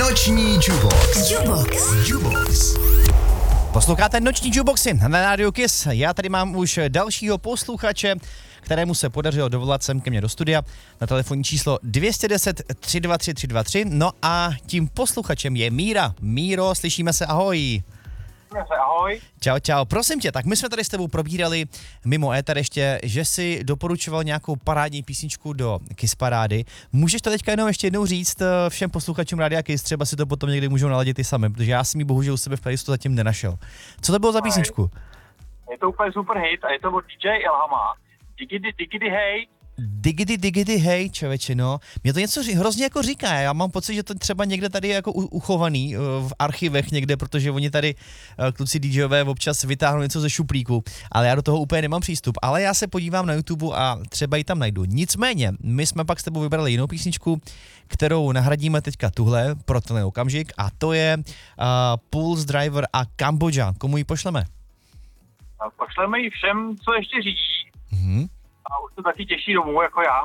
Noční Jukebox. Posloucháte Noční Jukeboxy na Radio Kiss. Já tady mám už dalšího posluchače, kterému se podařilo dovolat sem ke mně do studia na telefonní číslo 210 323 323. No a tím posluchačem je Míra. Míro, slyšíme se, ahoj. Ahoj. Čau. Prosím tě, tak my jsme tady s tebou probírali mimo éter ještě, že si doporučoval nějakou parádní písničku do Kiss parády. Můžeš to teďka jenom ještě jednou říct všem posluchačům Rádia Kiss, třeba si to potom někdy můžou naladit i sami, protože já si mi bohužel u sebe v playlistu zatím nenašel. Co to bylo za písničku? Je to úplně super hit a je to od DJ Ilhama. Digity hej. Digity hej, člověče, no. Mě to něco hrozně jako říká, já mám pocit, že to třeba někde tady je jako uchovaný v archivech někde, protože oni tady kluci DJové občas vytáhnou něco ze šuplíku, ale já do toho úplně nemám přístup, ale já se podívám na YouTube a třeba ji tam najdu. Nicméně, my jsme pak s tebou vybrali jinou písničku, kterou nahradíme teďka tuhle pro tenhle okamžik a to je Pulse Driver a Kambodža. Komu ji pošleme? Pošleme ji všem, co ještě řídí. Mhm. A už to taky těší domů, jako já.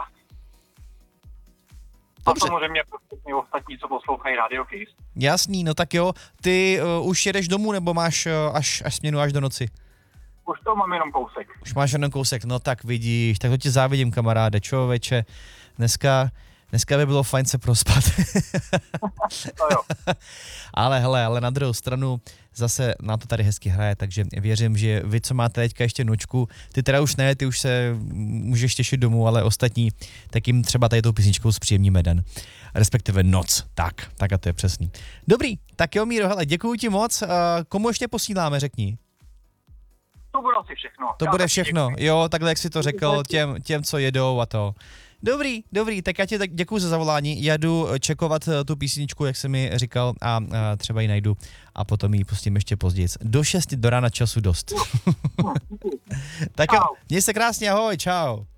Dobře. A samozřejmě ostatní, co poslouchají Radio Kiss. Jasný, no tak jo. Ty už jedeš domů, nebo máš až směnu až do noci? Už to mám jenom kousek. Už máš jenom kousek, no tak vidíš, tak to ti závidím, kamaráde, člověče. Dneska by bylo fajn se prospat. No jo. ale na druhou stranu zase na to tady hezky hraje, takže věřím, že vy, co máte teďka ještě nočku, ty teda už ne, ty už se můžeš těšit domů, ale ostatní, tak jim třeba tady tou písničkou zpříjemníme den. Respektive noc, tak a to je přesný. Dobrý, tak jo Míro, hele, děkuju ti moc. Komu ještě posíláme, řekni? To bude asi všechno. To bude všechno, jo, takhle jak jsi to řekl, těm, co jedou a to. Dobrý, tak já ti děkuju za zavolání, já jdu čekovat tu písničku, jak jsi mi říkal a třeba ji najdu a potom ji pustím ještě později. Do 6 do rána času dost. Tak jo, měj se krásně, ahoj, čau.